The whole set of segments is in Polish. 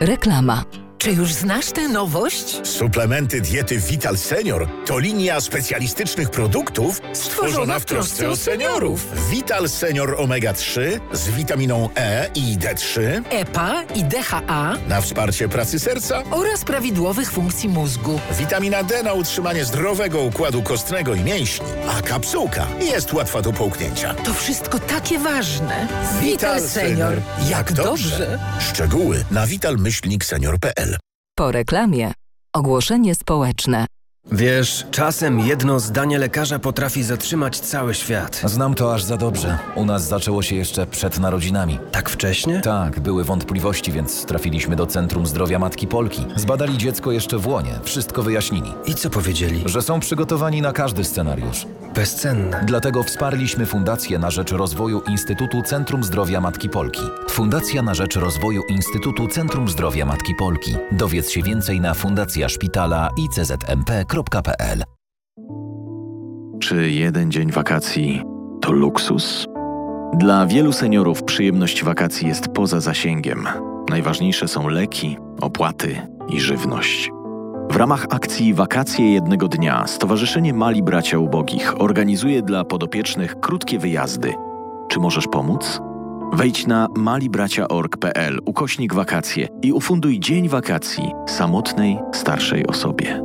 Reklama. Czy już znasz tę nowość? Suplementy diety Vital Senior to linia specjalistycznych produktów stworzona w trosce o seniorów. Vital Senior Omega 3 z witaminą E i D3, EPA i DHA na wsparcie pracy serca oraz prawidłowych funkcji mózgu. Witamina D na utrzymanie zdrowego układu kostnego i mięśni, a kapsułka jest łatwa do połknięcia. To wszystko takie ważne. Vital Senior. Jak dobrze. Szczegóły na vital-senior.pl. Po reklamie. Ogłoszenie społeczne. Wiesz, czasem jedno zdanie lekarza potrafi zatrzymać cały świat. Znam to aż za dobrze. U nas zaczęło się jeszcze przed narodzinami. Tak wcześnie? Tak, były wątpliwości, więc trafiliśmy do Centrum Zdrowia Matki Polki. Zbadali dziecko jeszcze w łonie, wszystko wyjaśnili. I co powiedzieli? Że są przygotowani na każdy scenariusz. Bezcenne. Dlatego wsparliśmy Fundację na rzecz rozwoju Instytutu Centrum Zdrowia Matki Polki. Fundacja na rzecz rozwoju Instytutu Centrum Zdrowia Matki Polki. Dowiedz się więcej na fundacjaszpitala.iczmp.pl. Czy jeden dzień wakacji to luksus? Dla wielu seniorów przyjemność wakacji jest poza zasięgiem. Najważniejsze są leki, opłaty i żywność. W ramach akcji Wakacje jednego dnia Stowarzyszenie Mali Bracia Ubogich organizuje dla podopiecznych krótkie wyjazdy. Czy możesz pomóc? Wejdź na malibracia.org.pl/wakacje i ufunduj dzień wakacji samotnej, starszej osobie.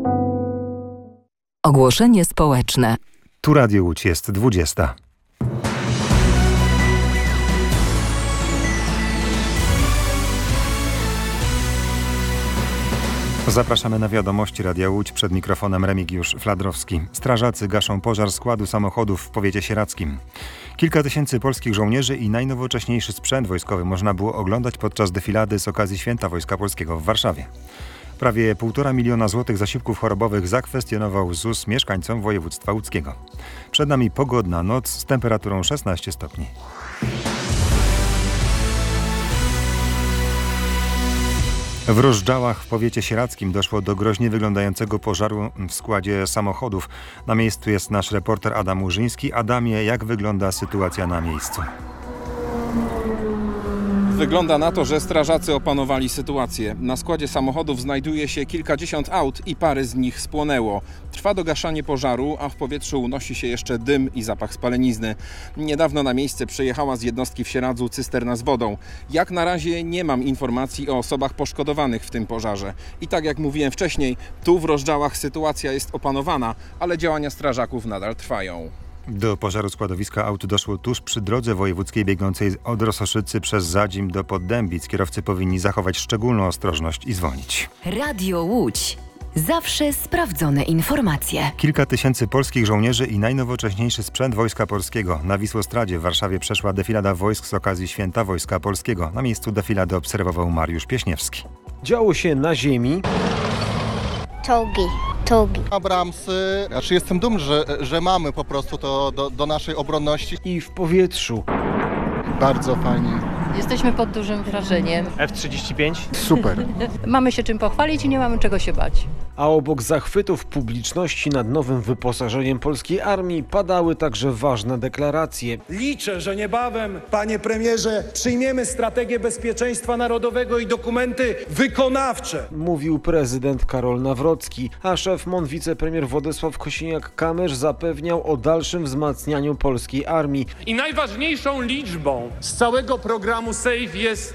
Ogłoszenie społeczne. Tu Radio Łódź, jest 20. Zapraszamy na wiadomości Radia Łódź, przed mikrofonem Remigiusz Fladrowski. Strażacy gaszą pożar składu samochodów w powiecie sieradzkim. Kilka tysięcy polskich żołnierzy i najnowocześniejszy sprzęt wojskowy można było oglądać podczas defilady z okazji Święta Wojska Polskiego w Warszawie. Prawie 1,5 miliona złotych zasiłków chorobowych zakwestionował ZUS mieszkańcom województwa łódzkiego. Przed nami pogodna noc z temperaturą 16 stopni. W Rozżałach w powiecie sieradzkim doszło do groźnie wyglądającego pożaru w składzie samochodów. Na miejscu jest nasz reporter Adam Urzyński. Adamie, jak wygląda sytuacja na miejscu? Wygląda na to, że strażacy opanowali sytuację. Na składzie samochodów znajduje się kilkadziesiąt aut i parę z nich spłonęło. Trwa dogaszanie pożaru, a w powietrzu unosi się jeszcze dym i zapach spalenizny. Niedawno na miejsce przyjechała z jednostki w Sieradzu cysterna z wodą. Jak na razie nie mam informacji o osobach poszkodowanych w tym pożarze. I tak jak mówiłem wcześniej, tu w Rozżałach sytuacja jest opanowana, ale działania strażaków nadal trwają. Do pożaru składowiska aut doszło tuż przy drodze wojewódzkiej biegnącej od Rososzycy przez Zadzim do Poddębic. Kierowcy powinni zachować szczególną ostrożność i zwolnić. Radio Łódź. Zawsze sprawdzone informacje. Kilka tysięcy polskich żołnierzy i najnowocześniejszy sprzęt Wojska Polskiego. Na Wisłostradzie w Warszawie przeszła defilada wojsk z okazji Święta Wojska Polskiego. Na miejscu defilady obserwował Mariusz Pieśniewski. Działo się na ziemi. Czołgi. Abramsy. Jestem dumny, że mamy po prostu to do naszej obronności. I w powietrzu. Bardzo fajnie. Jesteśmy pod dużym wrażeniem. F-35? Super. Mamy się czym pochwalić i nie mamy czego się bać. A obok zachwytów publiczności nad nowym wyposażeniem polskiej armii padały także ważne deklaracje. Liczę, że niebawem, panie premierze, przyjmiemy strategię bezpieczeństwa narodowego i dokumenty wykonawcze. Mówił prezydent Karol Nawrocki, a szef MON wicepremier Władysław Kosiniak-Kamysz zapewniał o dalszym wzmacnianiu polskiej armii. I najważniejszą liczbą z całego programu SAFE jest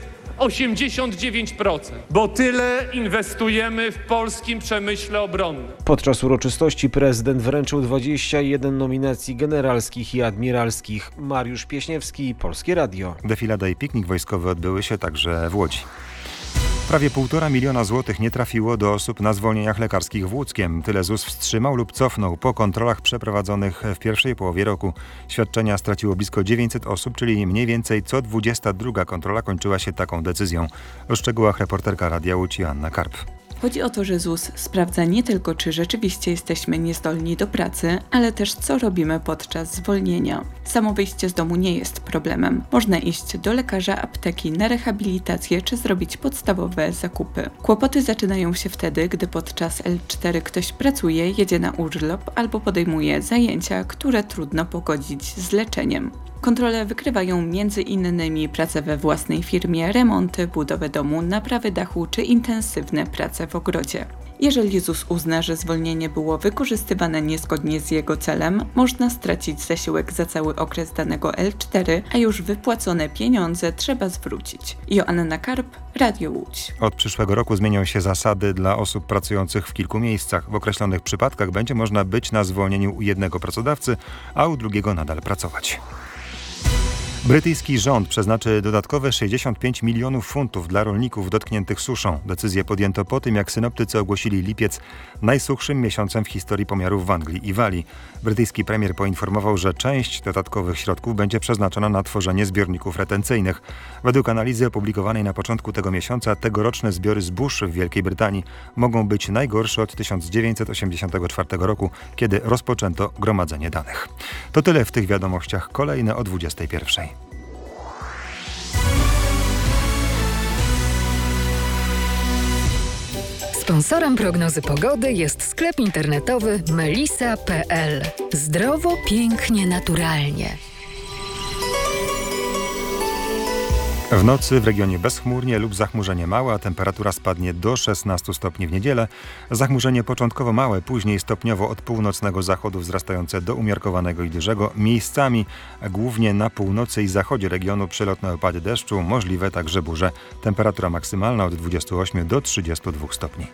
89%, bo tyle inwestujemy w polskim przemyśle obronnym. Podczas uroczystości prezydent wręczył 21 nominacji generalskich i admiralskich. Mariusz Pieśniewski, Polskie Radio. Defilada i piknik wojskowy odbyły się także w Łodzi. Prawie 1,5 miliona złotych nie trafiło do osób na zwolnieniach lekarskich w Łódzkiem. Tyle ZUS wstrzymał lub cofnął po kontrolach przeprowadzonych w pierwszej połowie roku. Świadczenia straciło blisko 900 osób, czyli mniej więcej co 22 kontrola kończyła się taką decyzją. O szczegółach reporterka Radia Łódź Joanna Karp. Chodzi o to, że ZUS sprawdza nie tylko, czy rzeczywiście jesteśmy niezdolni do pracy, ale też co robimy podczas zwolnienia. Samo wyjście z domu nie jest problemem. Można iść do lekarza, apteki, na rehabilitację czy zrobić podstawowe zakupy. Kłopoty zaczynają się wtedy, gdy podczas L4 ktoś pracuje, jedzie na urlop albo podejmuje zajęcia, które trudno pogodzić z leczeniem. Kontrole wykrywają m.in. prace we własnej firmie, remonty, budowę domu, naprawy dachu czy intensywne prace w ogrodzie. Jeżeli ZUS uzna, że zwolnienie było wykorzystywane niezgodnie z jego celem, można stracić zasiłek za cały okres danego L4, a już wypłacone pieniądze trzeba zwrócić. Joanna Karp, Radio Łódź. Od przyszłego roku zmienią się zasady dla osób pracujących w kilku miejscach. W określonych przypadkach będzie można być na zwolnieniu u jednego pracodawcy, a u drugiego nadal pracować. Brytyjski rząd przeznaczy dodatkowe 65 milionów funtów dla rolników dotkniętych suszą. Decyzję podjęto po tym, jak synoptycy ogłosili lipiec najsuchszym miesiącem w historii pomiarów w Anglii i Walii. Brytyjski premier poinformował, że część dodatkowych środków będzie przeznaczona na tworzenie zbiorników retencyjnych. Według analizy opublikowanej na początku tego miesiąca tegoroczne zbiory zbóż w Wielkiej Brytanii mogą być najgorsze od 1984 roku, kiedy rozpoczęto gromadzenie danych. To tyle w tych wiadomościach, kolejne o 21. Sponsorem prognozy pogody jest sklep internetowy melisa.pl. Zdrowo, pięknie, naturalnie. W nocy w regionie bezchmurnie lub zachmurzenie małe, a temperatura spadnie do 16 stopni w niedzielę. Zachmurzenie początkowo małe, później stopniowo od północnego zachodu wzrastające do umiarkowanego i dużego. Miejscami, głównie na północy i zachodzie regionu, przelotne opady deszczu, możliwe także burze. Temperatura maksymalna od 28 do 32 stopni.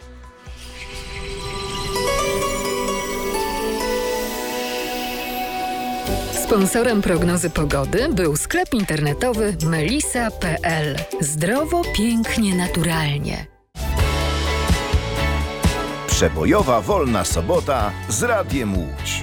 Sponsorem prognozy pogody był sklep internetowy melisa.pl. Zdrowo, pięknie, naturalnie. Przebojowa wolna sobota z Radiem Łódź.